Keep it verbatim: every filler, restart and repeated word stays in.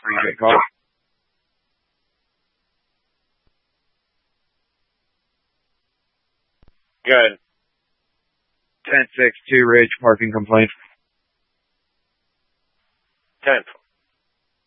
before you get caught. Good. ten six two Ridge, parking complaint. Ten.